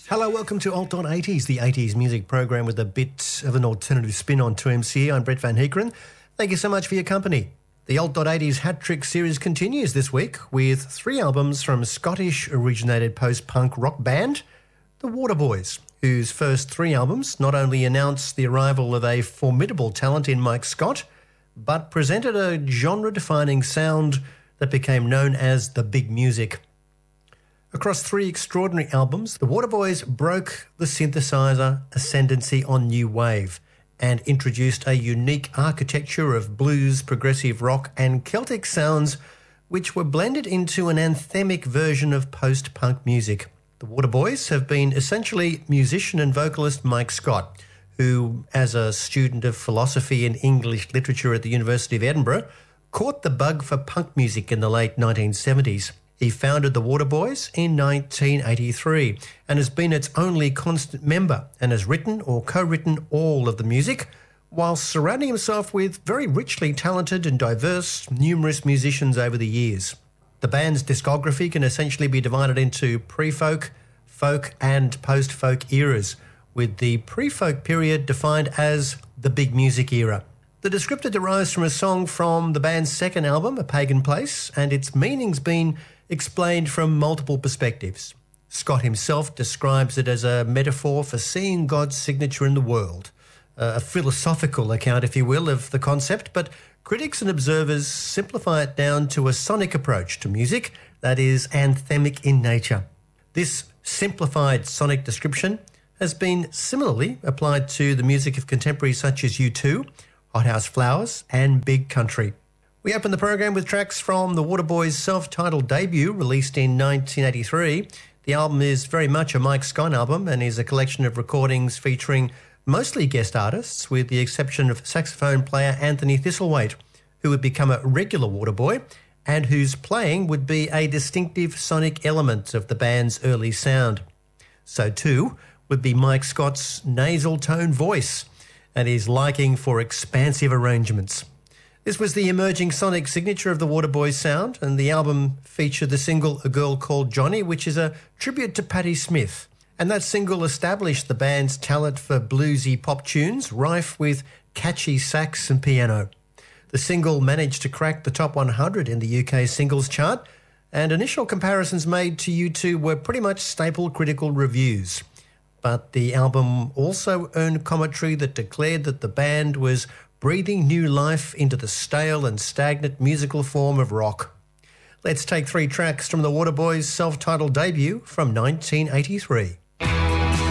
Hello, welcome to Alt.80s, the 80s music program with a bit of an alternative spin on 2MC. I'm Brett Van Heekeren. Thank you so much for your company. The Alt.80s Hat Trick series continues this week with 3 albums from Scottish-originated post-punk rock band, The Waterboys, whose first 3 albums not only announced the arrival of a formidable talent in Mike Scott, but presented a genre-defining sound that became known as the big music. Across 3 extraordinary albums, the Waterboys broke the synthesizer ascendancy on new wave and introduced a unique architecture of blues, progressive rock and Celtic sounds which were blended into an anthemic version of post-punk music. The Waterboys have been essentially musician and vocalist Mike Scott, who, as a student of philosophy and English literature at the University of Edinburgh, caught the bug for punk music in the late 1970s. He founded the Waterboys in 1983 and has been its only constant member and has written or co-written all of the music whilst surrounding himself with very richly talented and diverse numerous musicians over the years. The band's discography can essentially be divided into pre-folk, folk and post-folk eras, with the pre-folk period defined as the big music era. The descriptor derives from a song from the band's second album, A Pagan Place, and its meaning's been explained from multiple perspectives. Scott himself describes it as a metaphor for seeing God's signature in the world, a philosophical account, if you will, of the concept, but critics and observers simplify it down to a sonic approach to music that is anthemic in nature. This simplified sonic description has been similarly applied to the music of contemporaries such as U2, Hothouse Flowers and Big Country. We open the program with tracks from the Waterboys' self-titled debut released in 1983. The album is very much a Mike Scott album and is a collection of recordings featuring mostly guest artists, with the exception of saxophone player Anthony Thistlethwaite, who would become a regular Waterboy and whose playing would be a distinctive sonic element of the band's early sound. So too would be Mike Scott's nasal tone voice and his liking for expansive arrangements. This was the emerging sonic signature of the Waterboys sound, and the album featured the single A Girl Called Johnny, which is a tribute to Patti Smith. And that single established the band's talent for bluesy pop tunes, rife with catchy sax and piano. The single managed to crack the top 100 in the UK singles chart, and initial comparisons made to U2 were pretty much staple critical reviews. But the album also earned commentary that declared that the band was breathing new life into the stale and stagnant musical form of rock. Let's take 3 tracks from the Waterboys' self-titled debut from 1983.